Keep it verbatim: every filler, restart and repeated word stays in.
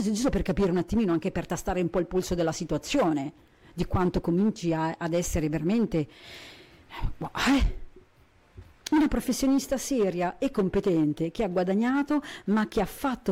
giusto per capire un attimino, anche per tastare un po' il polso della situazione, di quanto cominci a- ad essere veramente eh, una professionista seria e competente, che ha guadagnato, ma che ha fatto